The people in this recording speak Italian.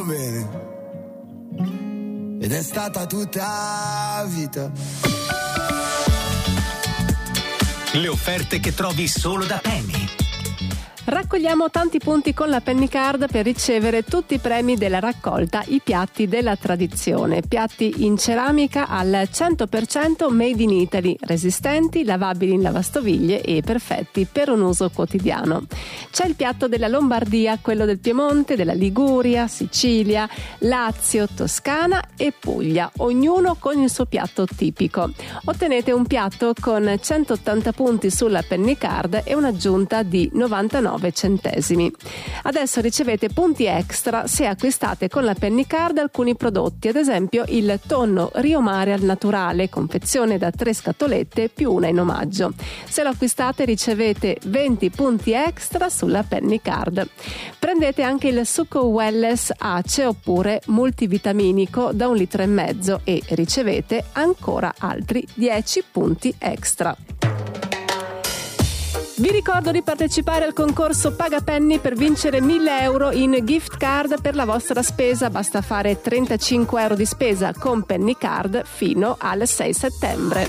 bene. Ed è stata tutta la vita. Le offerte che trovi solo da Penny. Raccogliamo tanti punti con la Penny Card per ricevere tutti i premi della raccolta I piatti della tradizione. Piatti in ceramica al 100% made in Italy, resistenti, lavabili in lavastoviglie e perfetti per un uso quotidiano. C'è il piatto della Lombardia, quello del Piemonte, della Liguria, Sicilia, Lazio, Toscana e Puglia, ognuno con il suo piatto tipico. Ottenete un piatto con 180 punti sulla Penny Card e un'aggiunta di 99 centesimi. Adesso ricevete punti extra se acquistate con la Penny Card alcuni prodotti, ad esempio il tonno Rio Mare al naturale, confezione da 3 scatolette più una in omaggio. Se lo acquistate ricevete 20 punti extra sulla Penny Card. Prendete anche il succo Welless Ace oppure multivitaminico da 1,5 litri e ricevete ancora altri 10 punti extra. Vi ricordo di partecipare al concorso Paga Penny per vincere 1.000 euro in gift card per la vostra spesa. Basta fare 35 euro di spesa con Penny Card fino al 6 settembre.